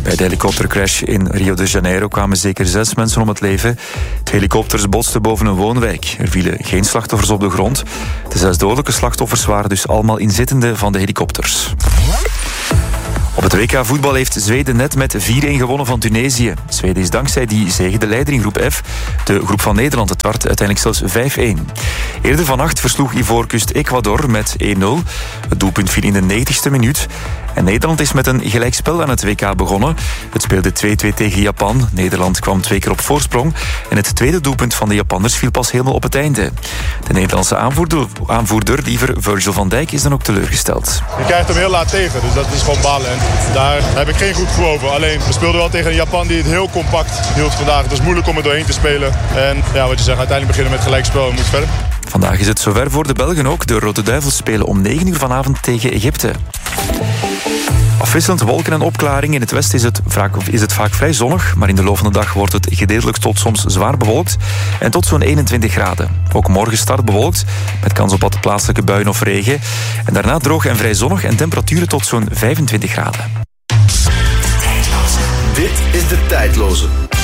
Bij de helikoptercrash in Rio de Janeiro kwamen zeker 6 mensen om het leven. De helikopters botsten boven een woonwijk. Er vielen geen slachtoffers op de grond. De 6 dodelijke slachtoffers waren dus allemaal inzittenden van de helikopters. Op het WK voetbal heeft Zweden net met 4-1 gewonnen van Tunesië. Zweden is dankzij die zege de leider in groep F. De groep van Nederland, het werd uiteindelijk zelfs 5-1. Eerder vannacht versloeg Ivoorkust Ecuador met 1-0. Het doelpunt viel in de 90ste minuut. En Nederland is met een gelijkspel aan het WK begonnen. Het speelde 2-2 tegen Japan. Nederland kwam 2 keer op voorsprong. En het tweede doelpunt van de Japanners viel pas helemaal op het einde. De Nederlandse aanvoerder, liever Virgil van Dijk, is dan ook teleurgesteld. Je krijgt hem heel laat tegen, dus dat is gewoon balen. En daar heb ik geen goed gevoel over. Alleen, we speelden wel tegen een Japan die het heel compact hield vandaag. Het is moeilijk om er doorheen te spelen. En ja, wat je zegt, uiteindelijk beginnen met gelijkspel en moet verder. Vandaag is het zover voor de Belgen ook. De Rode Duivels spelen om 9 uur vanavond tegen Egypte. Afwisselend wolken en opklaring. In het westen is het vaak vrij zonnig, maar in de loop van de dag wordt het gedeeltelijk tot soms zwaar bewolkt en tot zo'n 21 graden. Ook morgen start bewolkt, met kans op wat plaatselijke buien of regen. En daarna droog en vrij zonnig en temperaturen tot zo'n 25 graden. Dit is de Tijdloze.